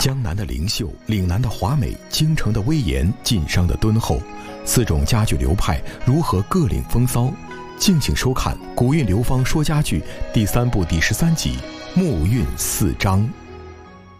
江南的灵秀，岭南的华美，京城的威严，晋商的敦厚，4种家具流派如何各领风骚？敬请收看《古韵流芳说家具》第3部第13集《木韵4章》。